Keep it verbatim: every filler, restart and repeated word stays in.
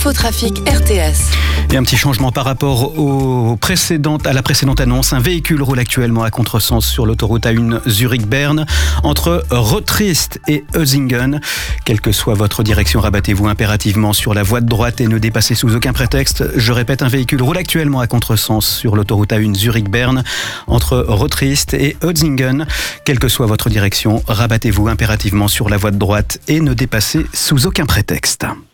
Infotrafic R T S. Et un petit changement par rapport au précédent, à la précédente annonce. Un véhicule roule actuellement à contresens sur l'autoroute A un Zurich-Berne entre Rottriest et Eusingen. Quelle que soit votre direction, rabattez-vous impérativement sur la voie de droite et ne dépassez sous aucun prétexte. Je répète, un véhicule roule actuellement à contresens sur l'autoroute A un Zurich-Berne entre Rottriest et Eusingen. Quelle que soit votre direction, rabattez-vous impérativement sur la voie de droite et ne dépassez sous aucun prétexte.